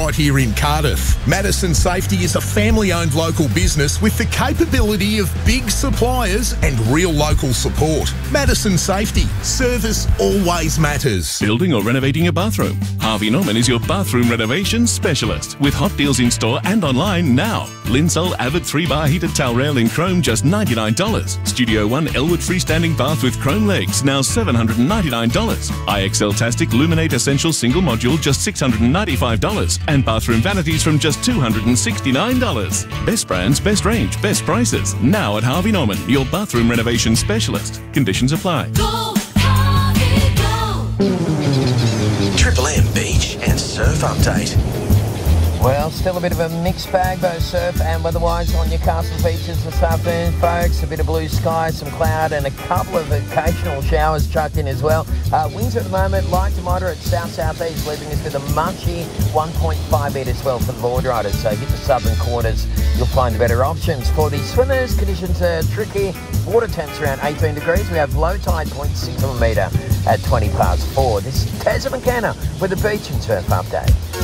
right here in Cardiff. Madison Safety is a family-owned local business with the capability of big suppliers and real local support. Madison Safety. Service always matters. Building or renovating your bathroom? Harvey Norman is your bathroom renovation specialist with hot deals in store and online now. Linsol Avid 3-bar heated towel rail in chrome just $99. Studio One Elwood freestanding bath with chrome legs now $799. IXL Tastic Luminate Essential single module just $695. And bathroom vanities from just $269. Best brands, best range, best prices. Now at Harvey Norman, your bathroom renovation specialist. Conditions apply. Go, Harvey, go. Triple M Beach and Surf Update. Well, still a bit of a mixed bag, though, surf and weather-wise on Newcastle beaches this afternoon, folks. A bit of blue sky, some cloud, and a couple of occasional showers chucked in as well. Winds at the moment, light to moderate south-southeast, leaving us with a mushy 1.5 metres well for the board riders. So hit the southern quarters, you'll find better options. For the swimmers, conditions are tricky. Water temps around 18 degrees. We have low tide 0.6 of a metre at 4. This is Taz McKenna with the Beach and Surf Update.